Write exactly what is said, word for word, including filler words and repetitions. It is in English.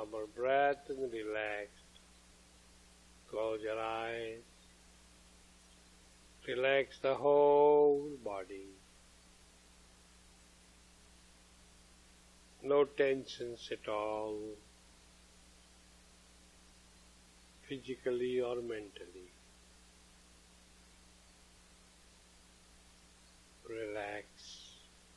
normal breath and relax. Close your eyes. Relax the whole body. No tensions at all, physically or mentally. Relax.